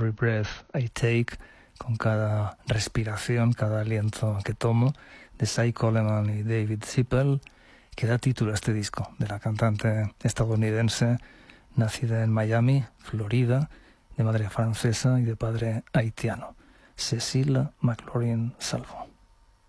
every breath I take, con cada respiración, cada aliento que tomo, de Cy Coleman y David Zippel, que da título a este disco, de la cantante estadounidense nacida en Miami, Florida, de madre francesa y de padre haitiano, Cécile McLaurin Salvo.